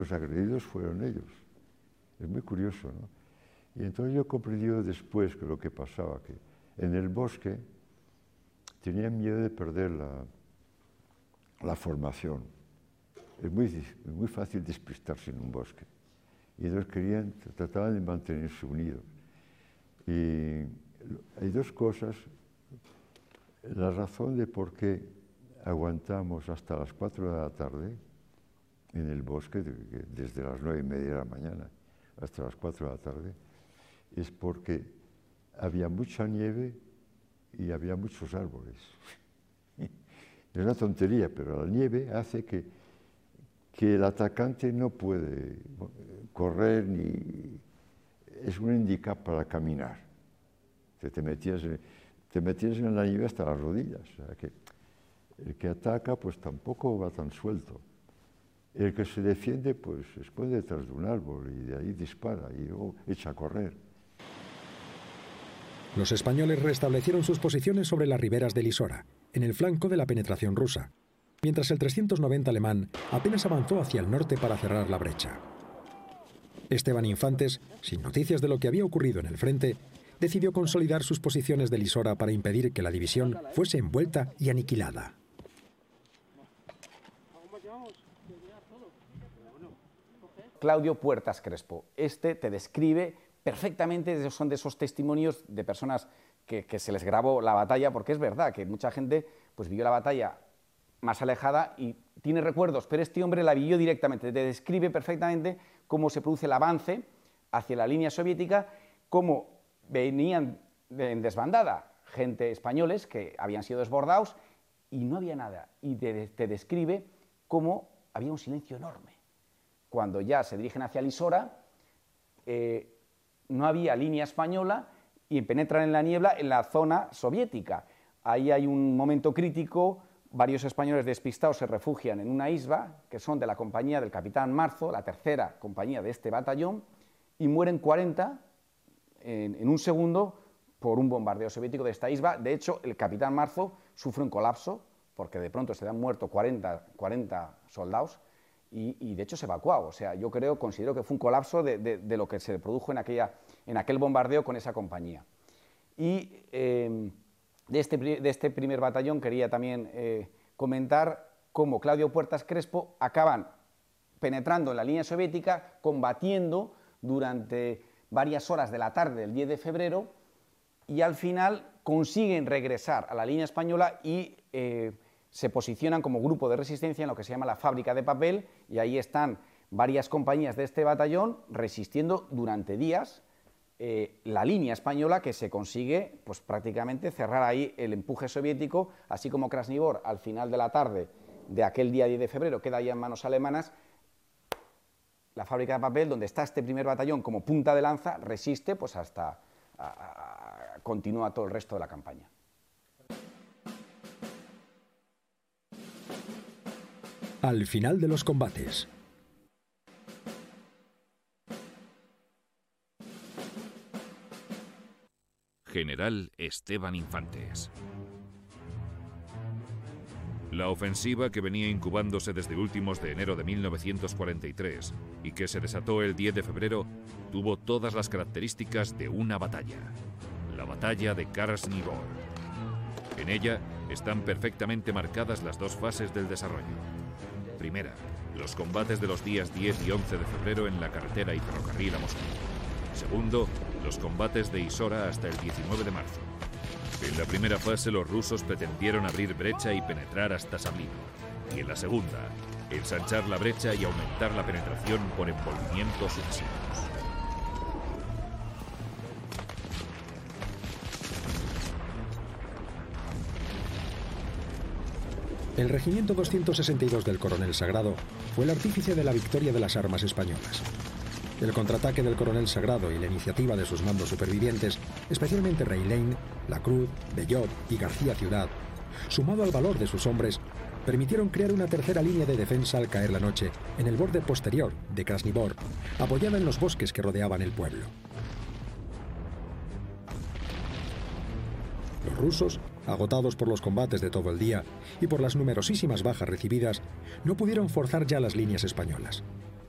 Los agredidos fueron ellos. Es muy curioso, ¿no? Y entonces yo comprendí después que lo que pasaba, que en el bosque tenían miedo de perder la formación. Es muy fácil despistarse en un bosque. Y entonces trataban de mantenerse unidos. Y hay dos cosas. La razón de por qué aguantamos hasta las 4 de la tarde en el bosque, desde las 9:30 de la mañana hasta las 4 de la tarde, es porque había mucha nieve y había muchos árboles. Es una tontería, pero la nieve hace que el atacante no puede correr ni... es un handicap para caminar. Te metías en la nieve hasta las rodillas. O sea que el que ataca pues tampoco va tan suelto. El que se defiende pues se esconde detrás de un árbol y de ahí dispara y luego echa a correr. Los españoles restablecieron sus posiciones sobre las riberas del Isora, en el flanco de la penetración rusa, mientras el 390 alemán apenas avanzó hacia el norte para cerrar la brecha. Esteban Infantes, sin noticias de lo que había ocurrido en el frente, decidió consolidar sus posiciones del Isora para impedir que la división fuese envuelta y aniquilada. Claudio Puertas Crespo, te describe perfectamente, son de esos testimonios de personas que se les grabó la batalla, porque es verdad que mucha gente pues vivió la batalla más alejada y tiene recuerdos, pero este hombre la vivió directamente, te describe perfectamente cómo se produce el avance hacia la línea soviética, cómo venían en desbandada gente españoles que habían sido desbordados y no había nada, y te describe cómo había un silencio enorme. Cuando ya se dirigen hacia el Isora, no había línea española y penetran en la niebla en la zona soviética. Ahí hay un momento crítico, varios españoles despistados se refugian en una isla, que son de la compañía del capitán Marzo, la tercera compañía de este batallón, y mueren 40 en un segundo por un bombardeo soviético de esta isla. De hecho, el capitán Marzo sufre un colapso, porque de pronto se le han muerto 40 soldados, y de hecho se evacuó. O sea, yo considero que fue un colapso de lo que se produjo en aquel bombardeo con esa compañía. Y de este primer batallón quería también comentar cómo Claudio Puertas Crespo acaban penetrando en la línea soviética, combatiendo durante varias horas de la tarde del 10 de febrero, y al final consiguen regresar a la línea española y se posicionan como grupo de resistencia en lo que se llama la fábrica de papel, y ahí están varias compañías de este batallón resistiendo durante días la línea española, que se consigue pues prácticamente cerrar ahí el empuje soviético, así como Krasnivor al final de la tarde de aquel día 10 de febrero queda ya en manos alemanas. La fábrica de papel, donde está este primer batallón como punta de lanza, resiste pues hasta continúa todo el resto de la campaña. Al final de los combates. General Esteban Infantes. La ofensiva, que venía incubándose desde últimos de enero de 1943 y que se desató el 10 de febrero, tuvo todas las características de una batalla. La batalla de Krasnivor. En ella están perfectamente marcadas las dos fases del desarrollo. Primera, los combates de los días 10 y 11 de febrero en la carretera y ferrocarril a Moscú. Segundo, los combates de Isora hasta el 19 de marzo. En la primera fase los rusos pretendieron abrir brecha y penetrar hasta Sablino. Y en la segunda, ensanchar la brecha y aumentar la penetración por envolvimientos sucesivos. El regimiento 262 del coronel Sagrado fue el artífice de la victoria de las armas españolas. El contraataque del coronel Sagrado y la iniciativa de sus mandos supervivientes, especialmente Reilheim, La Cruz, Bellot y García Ciudad, sumado al valor de sus hombres, permitieron crear una tercera línea de defensa al caer la noche en el borde posterior de Krasnivor, apoyada en los bosques que rodeaban el pueblo. Los rusos, agotados por los combates de todo el día y por las numerosísimas bajas recibidas, no pudieron forzar ya las líneas españolas.